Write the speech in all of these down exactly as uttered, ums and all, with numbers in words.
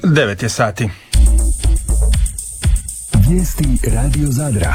devet je sati. Vijesti Radio Zadra.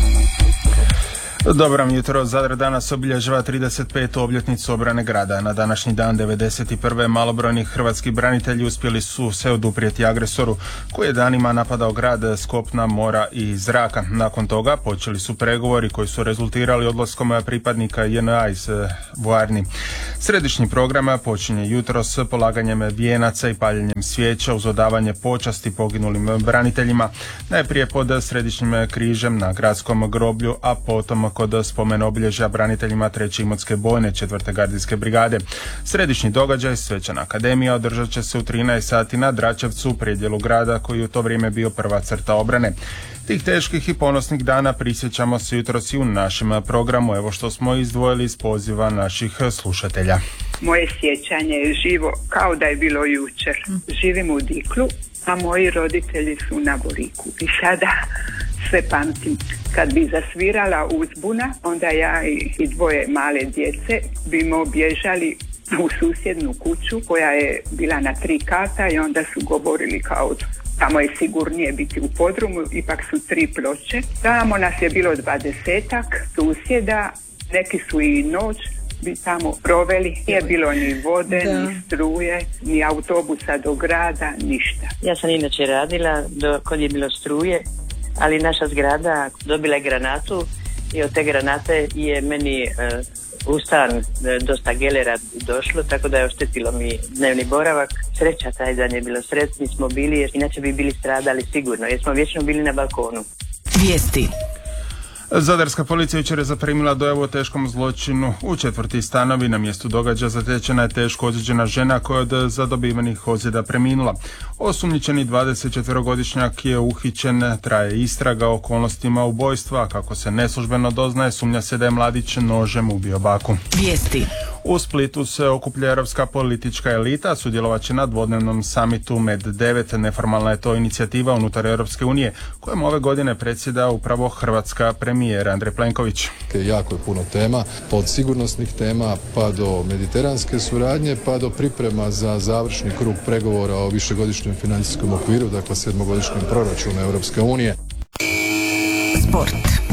Dobro vam jutro. Zadar danas obilježava trideset petu obljetnicu obrane grada. Na današnji dan devedeset prve malobrojni hrvatski branitelji uspjeli su se oduprijeti agresoru koji je danima napadao grad s kopna, mora i zraka. Nakon toga počeli su pregovori koji su rezultirali odlaskom pripadnika J N A iz vojarni. Središnji program počinje jutro s polaganjem vijenaca i paljenjem svijeća uz odavanje počasti poginulim braniteljima, najprije pod središnjim križem na gradskom groblju, a potom kod spomen obilježja braniteljima treće Imotske bojne četvrte gardijske brigade. Središnji događaj, svečana akademija, održat će se u trinaest sati na Dračevcu, predjelu grada koji u to vrijeme bio prva crta obrane. Tih teških i ponosnih dana prisjećamo se jutros i u našem programu. Evo što smo izdvojili iz poziva naših slušatelja. Moje sjećanje je živo kao da je bilo jučer. Živim u Diklu, a moji roditelji su na Boriku. I sada sve pamtim. Kad bi zasvirala uzbuna, onda ja i dvoje male djece bimo bježali u susjednu kuću koja je bila na tri kata i onda su govorili kao tamo je sigurnije biti u podrumu, ipak su tri ploče. Tamo nas je bilo dvadesetak susjeda, neki su i noć bi tamo proveli. Nije bilo ni vode, da. ni struje, ni autobusa do grada, ništa. Ja sam inače radila do, kod je bilo struje, ali naša zgrada dobila je granatu i od te granate je meni uh, u stan uh, dosta gelera došlo, tako da je oštetilo mi dnevni boravak. Sreća taj dan je bilo, sretni smo bili jer inače bi bili stradali sigurno jer smo vječno bili na balkonu. Vijesti. Zadarska policija jučer je zaprimila dojavu o teškom zločinu u četvrti stanovi. Na mjestu događaja zatečena je teško ozlijeđena žena koja je od zadobivenih ozljeda preminula. Osumnjičeni dvadesetčetverogodišnjak je uhićen, traje istraga o okolnostima ubojstva, a kako se neslužbeno doznaje, sumnja se da je mladić nožem ubio baku. Vijesti. U Splitu se okuplja europska politička elita, sudjelovat će na dvodnevnom samitu Med devet. Neformalna je to inicijativa unutar Europske unije kojom ove godine predsjeda upravo hrvatska premijer Andrej Plenković. Jako je puno tema, od sigurnosnih tema pa do mediteranske suradnje, pa do priprema za završni krug pregovora o višegodišnjem financijskom okviru, dakle sedmogodišnjem proračunu Europske unije. Sport.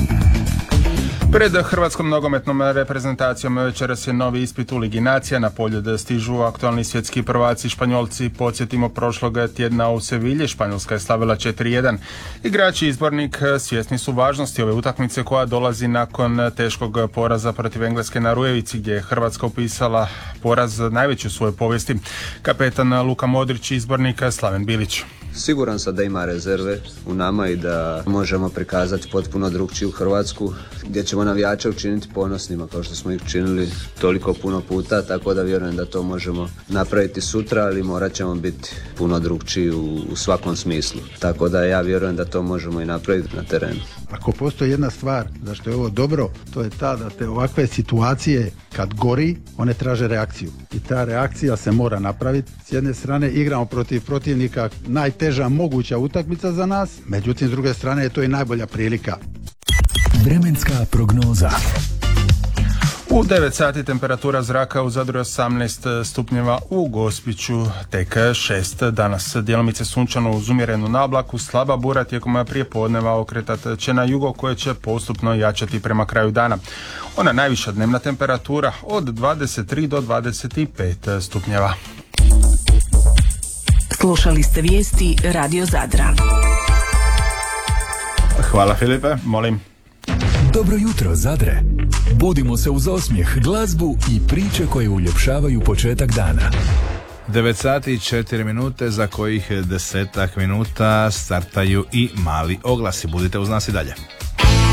Pred hrvatskom nogometnom reprezentacijom večeras je novi ispit u Ligi nacija. Na poljud stižu aktualni svjetski prvaci Španjolci. Podsjetimo, prošlog tjedna u Sevilji Španjolska je slavila četiri jedan. Igrači izbornik svjesni su važnosti ove utakmice koja dolazi nakon teškog poraza protiv Engleske na Rujevici, gdje je Hrvatska upisala poraz najveći u svojoj povijesti. Kapetan Luka Modrić i izbornik Slaven Bilić. Siguran sam da ima rezerve u nama i da možemo prikazati potpuno drugčiju Hrvatsku, gdje ćemo navijače učiniti ponosnima kao što smo ih činili toliko puno puta, tako da vjerujem da to možemo napraviti sutra, ali morat ćemo biti puno drugčiji u, u svakom smislu. Tako da ja vjerujem da to možemo i napraviti na terenu. Ako postoji jedna stvar zašto je ovo dobro, to je ta da te ovakve situacije kad gori, one traže reakciju. I ta reakcija se mora napraviti. S jedne strane igramo protiv protivnika, najteža moguća utakmica za nas, međutim s druge strane je to i najbolja prilika. Vremenska prognoza. U devet sati temperatura zraka u Zadru osamnaest stupnjeva, u Gospiću tek šest. Danas djelomice sunčano uz umjerenu nablaku, slaba bura tijekom prijepodneva okretat će na jugo koje će postupno jačati prema kraju dana. Ona najviša dnevna temperatura od dvadeset tri do dvadeset pet stupnjeva. Slušali ste vijesti Radio Zadra. Hvala Filipe, molim. Dobro jutro Zadre. Budimo se uz osmijeh, glazbu i priče koje uljepšavaju početak dana. devet sati i četiri minute, za kojih desetak minuta startaju i mali oglasi. Budite uz nas i dalje.